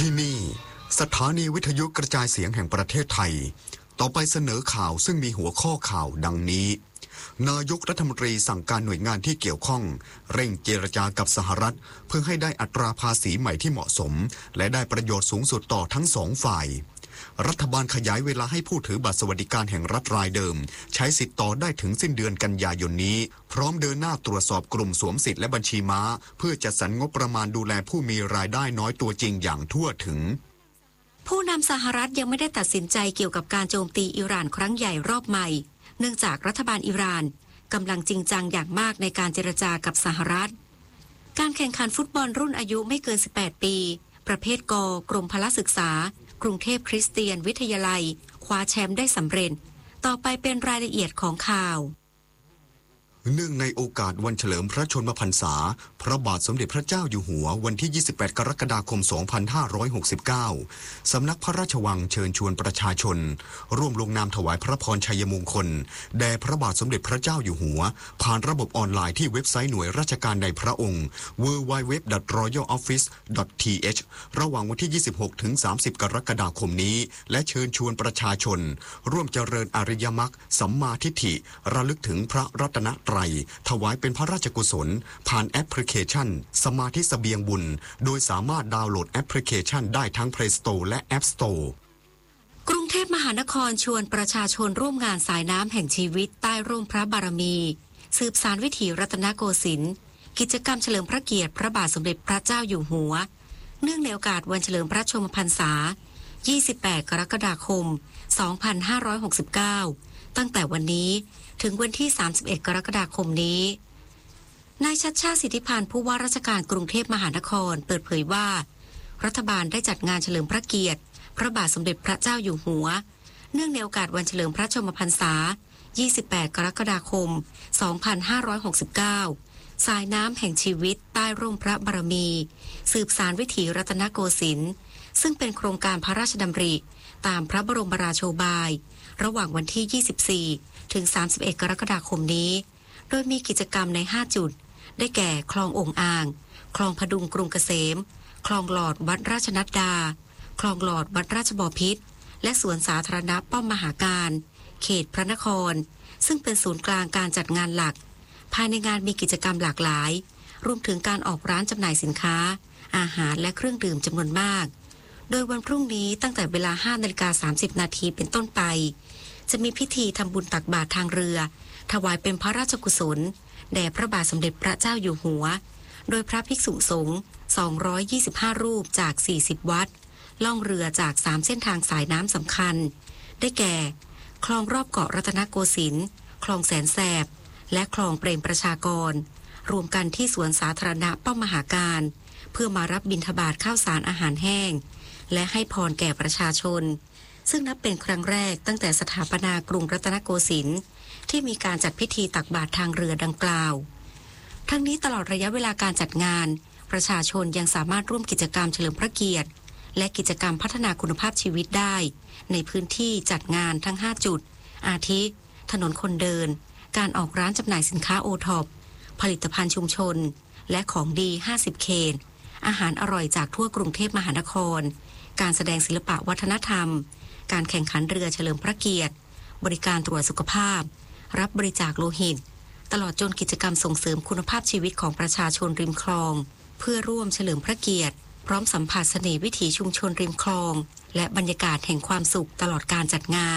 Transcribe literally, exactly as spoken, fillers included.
ที่นี่สถานีวิทยุกระจายเสียงแห่งประเทศไทยต่อไปเสนอข่าวซึ่งมีหัวข้อข่าวดังนี้นายกรัฐมนตรีสั่งการหน่วยงานที่เกี่ยวข้องเร่งเจรจากับสหรัฐเพื่อให้ได้อัตราภาษีใหม่ที่เหมาะสมและได้ประโยชน์สูงสุดต่อทั้งสองฝ่ายรัฐบาลขยายเวลาให้ผู้ถือบัตรสวัสดิการแห่งรัฐรายเดิมใช้สิทธิ์ต่อได้ถึงสิ้นเดือนกันยายนนี้พร้อมเดินหน้าตรวจสอบกลุ่มสวมสิทธิ์และบัญชีม้าเพื่อจัดสรรงบประมาณดูแลผู้มีรายได้น้อยตัวจริงอย่างทั่วถึงผู้นำสหรัฐยังไม่ได้ตัดสินใจเกี่ยวกับการโจมตีอิหร่านครั้งใหญ่รอบใหม่เนื่องจากรัฐบาลอิหร่านกำลังจริงจังอย่างมากในการเจรจากับสหรัฐการแข่งขันฟุตบอลรุ่นอายุไม่เกินสิบแปดปีประเภทกกรมพละศึกษากรุงเทพคริสเตียนวิทยาลัยคว้าแชมป์ได้สำเร็จต่อไปเป็นรายละเอียดของข่าวเนื่องในโอกาสวันเฉลิมพระชนมพรรษาพระบาทสมเด็จพระเจ้าอยู่หัววันที่ยี่สิบแปดกรกฎาคมสองพันห้าร้อยหกสิบเก้าสำนักพระราชวังเชิญชวนประชาชนร่วมลงนามถวายพระพรชัยมงคลแด่พระบาทสมเด็จพระเจ้าอยู่หัวผ่านระบบออนไลน์ที่เว็บไซต์หน่วยราชการในพระองค์ ดับเบิลยู ดับเบิลยู ดับเบิลยู ดอท รอยัล ออฟฟิศ ดอท ที เอช ระหว่างวันที่ยี่สิบหกถึงสามสิบกรกฎาคมนี้และเชิญชวนประชาชนร่วมเจริญอริยมรรคสัมมาทิฏฐิระลึกถึงพระรัตนตรัยถวายเป็นพระราชกุศลผ่านแอปพลิเคชันสมาธิเสบียงบุญโดยสามารถดาวน์โหลดแอปพลิเคชันได้ทั้ง Play Store และ App Store กรุงเทพมหานครชวนประชาชนร่วมงานสายน้ำแห่งชีวิตใต้ร่มพระบารมีสืบสานวิถีรัตนโกสินทร์กิจกรรมเฉลิมพระเกียรติพระบาทสมเด็จพระเจ้าอยู่หัวเนื่องในโอกาสวันเฉลิมพระชนมพรรษายี่สิบแปดกรกฎาคมสองพันห้าร้อยหกสิบเก้าตั้งแต่วันนี้ถึงวันที่สามสิบเอ็ดกรกฎาคมนี้นายชัชชาติสิทธิพันธ์ผู้ว่าราชการกรุงเทพมหานครเปิดเผยว่ารัฐบาลได้จัดงานเฉลิมพระเกียรติพระบาทสมเด็จพระเจ้าอยู่หัวเนื่องในโอกาสวันเฉลิมพระชนมพรรษายี่สิบแปดกรกฎาคมสองพันห้าร้อยหกสิบเก้าสายน้ำแห่งชีวิตใต้ร่มพระบารมีสืบสานวิถีรัตนโกสินทร์ซึ่งเป็นโครงการพระราชดำริตามพระบรมราโชบายระหว่างวันที่ยี่สิบสี่ถึงสามสิบเอ็ดกรกฎาคมนี้โดยมีกิจกรรมในห้าจุดได้แก่คลององอ่างคลองพดุงกรุงเกษมคลองหลอดวัดราชนัดดาคลองหลอดวัดราชบพิตรและสวนสาธารณะป้อมมหาการเขตพระนครซึ่งเป็นศูนย์กลางการจัดงานหลักภายในงานมีกิจกรรมหลากหลายรวมถึงการออกร้านจำหน่ายสินค้าอาหารและเครื่องดื่มจำนวนมากโดยวันพรุ่งนี้ตั้งแต่เวลา ห้านาฬิกาสามสิบนาทีเป็นต้นไปจะมีพิธีทำบุญตักบาตรทางเรือถวายเป็นพระราชกุศลแด่พระบาทสมเด็จพระเจ้าอยู่หัวโดยพระภิกษุสงฆ์สองร้อยยี่สิบห้ารูปจากสี่สิบวัดล่องเรือจากสามเส้นทางสายน้ำสำคัญได้แก่คลองรอบเกาะรัตนโกสินทร์คลองแสนแสบและคลองเปรมประชากรรวมกันที่สวนสาธารณะป้อมมหาการเพื่อมารับบิณฑบาตข้าวสารอาหารแห้งและให้พรแก่ประชาชนซึ่งนับเป็นครั้งแรกตั้งแต่สถาปนากรุงรัตนโกสินทร์ที่มีการจัดพิธีตักบาตรทางเรือดังกล่าวทั้งนี้ตลอดระยะเวลาการจัดงานประชาชนยังสามารถร่วมกิจกรรมเฉลิมพระเกียรติและกิจกรรมพัฒนาคุณภาพชีวิตได้ในพื้นที่จัดงานทั้งห้าจุดอาทิถนนคนเดินการออกร้านจำหน่ายสินค้าโอท็อปผลิตภัณฑ์ชุมชนและของดีห้าสิบเขตอาหารอร่อยจากทั่วกรุงเทพมหานครการแสดงศิลปะวัฒนธรรมการแข่งขันเรือเฉลิมพระเกียรติบริการตรวจสุขภาพรับบริจาคโลหิตตลอดจนกิจกรรมส่งเสริมคุณภาพชีวิตของประชาชนริมคลองเพื่อร่วมเฉลิมพระเกียรติพร้อมสัมผัสเสน่ห์วิถีชุมชนริมคลองและบรรยากาศแห่งความสุขตลอดการจัดงาน